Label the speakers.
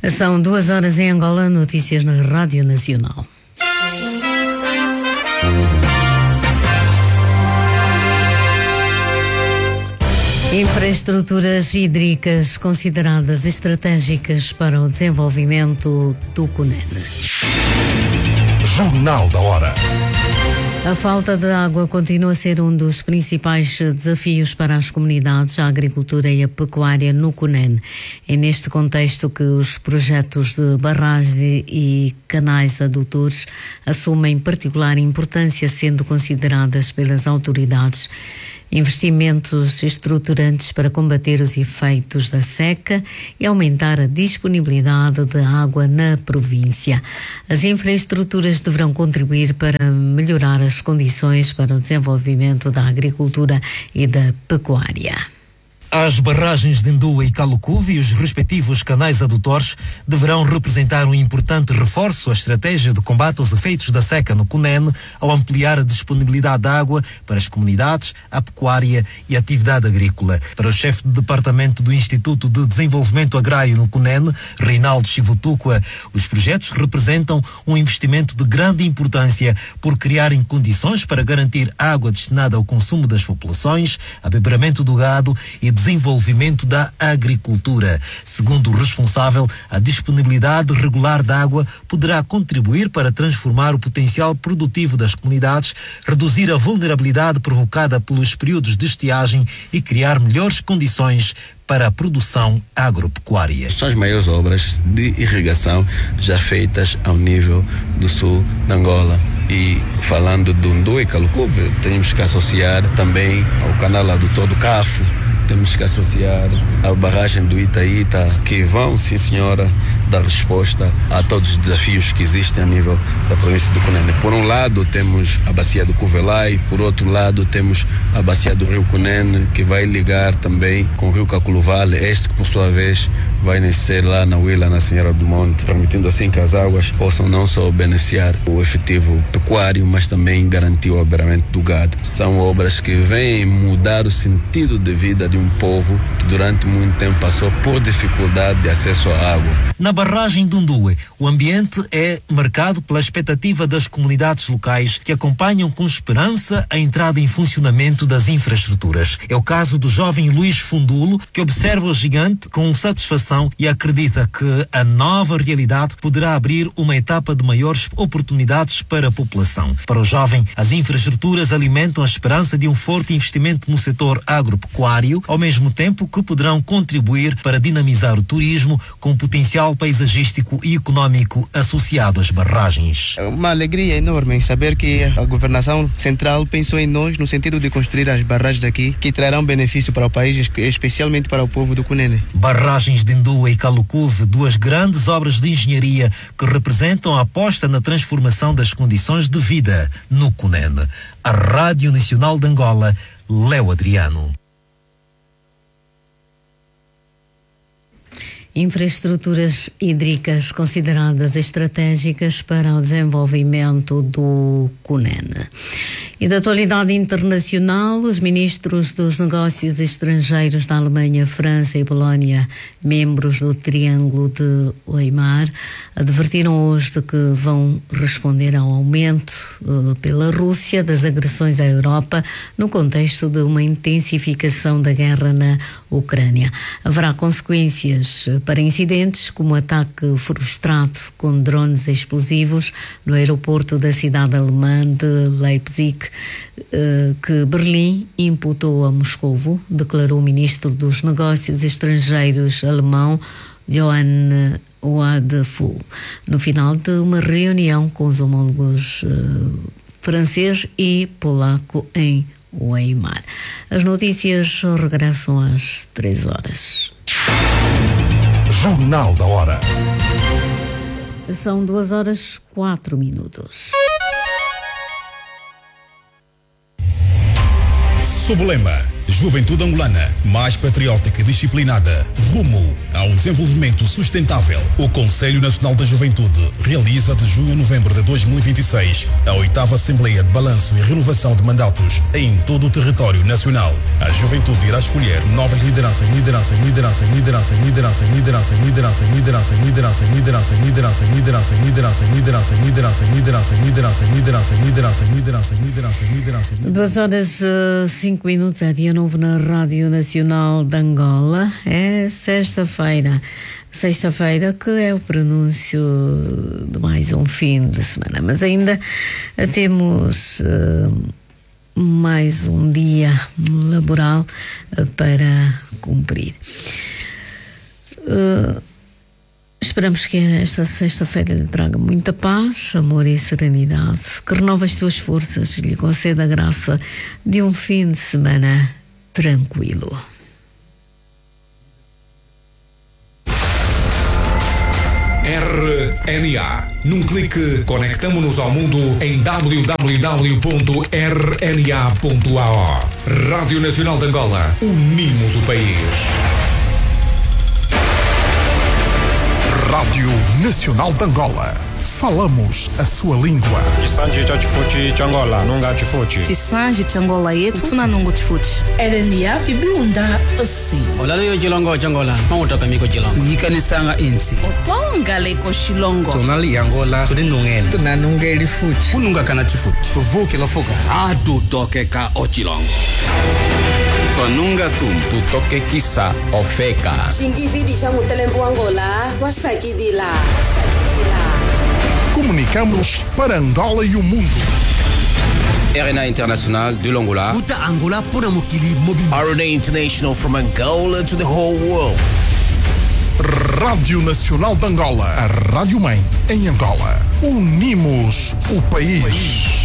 Speaker 1: São 2 horas em Angola, notícias na Rádio Nacional. Infraestruturas hídricas consideradas estratégicas para o desenvolvimento do Cunene.
Speaker 2: Jornal da Hora.
Speaker 1: A falta de água continua a ser um dos principais desafios para as comunidades, a agricultura e a pecuária no Cunene. É neste contexto que os projetos de barragens e canais adutores assumem particular importância, sendo consideradas pelas autoridades investimentos estruturantes para combater os efeitos da seca e aumentar a disponibilidade de água na província. As infraestruturas deverão contribuir para melhorar as condições para o desenvolvimento da agricultura e da pecuária.
Speaker 3: As barragens de Ndua e Calucuve e os respectivos canais adutores deverão representar um importante reforço à estratégia de combate aos efeitos da seca no Cunene, ao ampliar a disponibilidade de água para as comunidades, a pecuária e a atividade agrícola. Para o chefe de departamento do Instituto de Desenvolvimento Agrário no Cunene, Reinaldo Chivutuqua, os projetos representam um investimento de grande importância por criarem condições para garantir água destinada ao consumo das populações, abeberamento do gado e desenvolvimento da agricultura. Segundo o responsável, a disponibilidade regular de água poderá contribuir para transformar o potencial produtivo das comunidades, reduzir a vulnerabilidade provocada pelos períodos de estiagem e criar melhores condições para a produção agropecuária.
Speaker 4: São as maiores obras de irrigação já feitas ao nível do sul de Angola. E falando do Ndua e Calucuve, temos que associar também ao canal adutor do Cafo, temos que associar a barragem do Itaíta, que vão, sim senhora, dar resposta a todos os desafios que existem a nível da província do Cunene. Por um lado temos a bacia do Cuvelai, por outro lado temos a bacia do rio Cunene, que vai ligar também com o rio Caculuvale, este que por sua vez vai nascer lá na Huila, na Senhora do Monte, permitindo assim que as águas possam não só beneficiar o efetivo pecuário, mas também garantir o aberamento do gado. São obras que vêm mudar o sentido de vida de um povo que durante muito tempo passou por dificuldade de acesso à água.
Speaker 3: Na barragem do Ndua, o ambiente é marcado pela expectativa das comunidades locais que acompanham com esperança a entrada em funcionamento das infraestruturas. É o caso do jovem Luís Fundulo, que observa o gigante com satisfação e acredita que a nova realidade poderá abrir uma etapa de maiores oportunidades para a população. Para o jovem, as infraestruturas alimentam a esperança de um forte investimento no setor agropecuário, ao mesmo tempo que poderão contribuir para dinamizar o turismo com potencial paisagístico e econômico associado às barragens.
Speaker 5: É uma alegria enorme em saber que a governação central pensou em nós no sentido de construir as barragens aqui que trarão benefício para o país, especialmente para o povo do Cunene.
Speaker 3: Barragens de Ndua e Calucuve, duas grandes obras de engenharia que representam a aposta na transformação das condições de vida no Cunene. A Rádio Nacional de Angola, Léo Adriano.
Speaker 1: Infraestruturas hídricas consideradas estratégicas para o desenvolvimento do Cunene. E da atualidade internacional, os ministros dos negócios estrangeiros da Alemanha, França e Polónia, membros do Triângulo de Weimar, advertiram hoje de que vão responder ao aumento pela Rússia das agressões à Europa no contexto de uma intensificação da guerra na Ucrânia. Haverá consequências para incidentes como o ataque frustrado com drones explosivos no aeroporto da cidade alemã de Leipzig, que Berlim imputou a Moscovo, declarou o ministro dos Negócios Estrangeiros alemão Johann Wadefull, no final de uma reunião com os homólogos francês e polaco em Weimar. As notícias regressam às 3 horas.
Speaker 2: Jornal da Hora.
Speaker 1: São 2 horas 4 minutos.
Speaker 2: Sublema. Juventude angolana, mais patriótica e disciplinada, rumo a um desenvolvimento sustentável. O Conselho Nacional da Juventude realiza de junho a novembro de 2026 a 8ª Assembleia de Balanço e Renovação de Mandatos em todo o território nacional. A juventude irá escolher novas lideranças.
Speaker 1: Duas horas 5 minutos, é dia novo na Rádio Nacional de Angola. É sexta-feira que é o prenúncio de mais um fim de semana, mas ainda temos mais um dia laboral para cumprir. Esperamos que esta sexta-feira lhe traga muita paz, amor e serenidade, que renove as suas forças e lhe conceda a graça de um fim de semana tranquilo.
Speaker 6: RNA. Num clique, conectamo-nos ao mundo em www.rna.ao. Rádio Nacional de Angola. Unimos o país.
Speaker 7: Rádio Nacional de Angola. Falamos a sua língua.
Speaker 8: Chisanji cha chifuchi cha Angola, nunga chifuchi.
Speaker 9: Chisanji cha Angola yetu tuna nungu chifuchi.
Speaker 10: RNA kibiunda osi.
Speaker 11: Olalo yo chilongo cha Angola, mangutoka miko chilongo.
Speaker 10: Yikanisanga insi.
Speaker 9: Otwangale ko shilongo.
Speaker 8: Tonali Angola, tudinungene.
Speaker 10: Tunanungeli fuchi.
Speaker 8: Ununga kana chifuchi.
Speaker 11: Tuvuke la fuka.
Speaker 8: Atu toke ka ochilongo. Tonunga tu toke kisa ofeka.
Speaker 12: Shingizidi shamu telempo Angola, wasakidila.
Speaker 7: Comunicamos para Angola e o mundo.
Speaker 13: RNA International de l'Angola.
Speaker 14: Uta Angola pona mukili mobile.
Speaker 13: RNA International from Angola to the whole world.
Speaker 7: Rádio Nacional de Angola. A Rádio Mãe em Angola. Unimos o país.